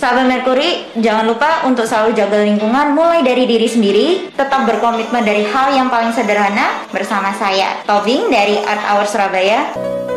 Sahabat Merkuri, jangan lupa untuk selalu jaga lingkungan mulai dari diri sendiri, tetap berkomitmen dari hal yang paling sederhana bersama saya, Tobing dari Art Hour Surabaya.